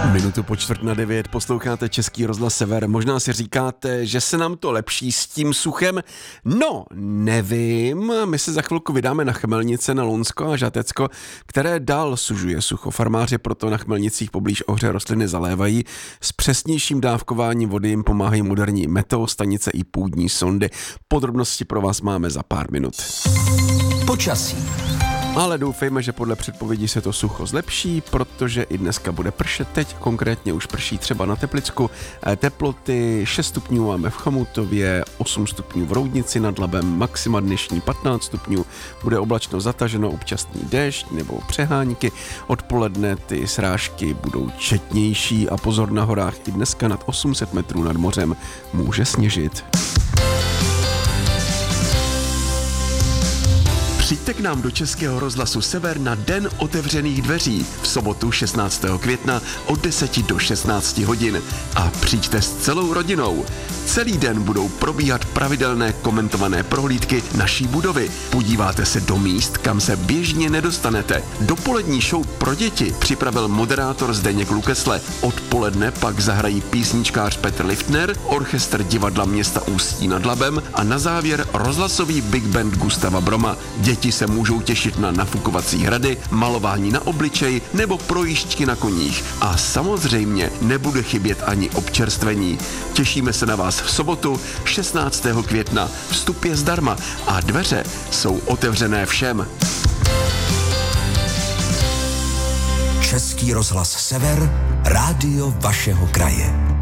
Minutu po 8:45 posloucháte Český rozhlas Sever. Možná si říkáte, že se nám to lepší s tím suchem. No, nevím. My se za chvilku vydáme na Chmelnice, na Lounsko a Žatecko, které dál sužuje sucho. Farmáři proto na Chmelnicích poblíž ohře rostliny zalévají. S přesnějším dávkováním vody jim pomáhají moderní meteostanice i půdní sondy. Podrobnosti pro vás máme za pár minut. Počasí. Ale doufejme, že podle předpovědí se to sucho zlepší, protože i dneska bude pršet. Teď konkrétně už prší třeba na Teplicku. Teploty 6 stupňů máme v Chomutově, 8 stupňů v Roudnici nad Labem, maxima dnešní 15 stupňů. Bude oblačno zataženo, občasný déšť nebo přehánky. Odpoledne ty srážky budou četnější a pozor, na horách i dneska nad 800 metrů nad mořem může sněžit. Přijďte k nám do Českého rozhlasu Sever na Den otevřených dveří v sobotu 16. května od 10 do 16 hodin. A přijďte s celou rodinou. Celý den budou probíhat pravidelné komentované prohlídky naší budovy. Podíváte se do míst, kam se běžně nedostanete. Dopolední show pro děti připravil moderátor Zdeněk Lukesle. Odpoledne pak zahrají písničkář Petr Liftner, orchestr divadla města Ústí nad Labem a na závěr rozhlasový big band Gustava Broma. Děti se můžou těšit na nafukovací hrady, malování na obličej nebo projížďky na koních. A samozřejmě nebude chybět ani občerstvení. Těšíme se na vás v sobotu 16. května. Vstup je zdarma a dveře jsou otevřené všem. Český rozhlas Sever, rádio vašeho kraje.